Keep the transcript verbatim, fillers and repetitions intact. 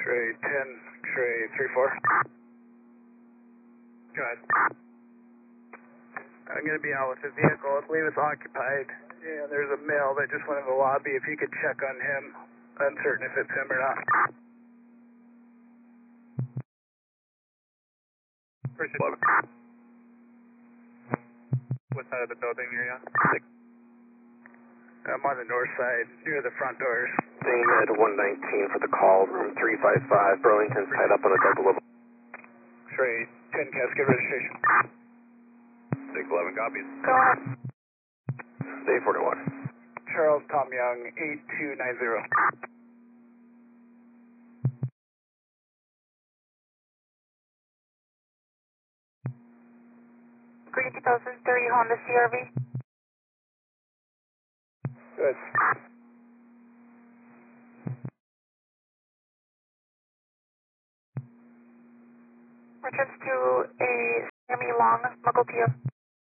X-ray ten, X-ray three four. Go ahead. I'm going to be out with the vehicle. I believe it's occupied. Yeah, there's a male that just went in the lobby. If you could check on him, uncertain if it's him or not. eleven. What side of the building are you on? I'm on the north side, near the front doors. Same at one nineteen for the call, room three five five. Burlington's tied up on a double level. X-ray ten, casket registration. six eleven copies. Go ahead. Day forty-one. Charles Tom Young, eight two nine zero. Green two thousand three Honda C R V. Good. Returns to a semi-long Muggle P O.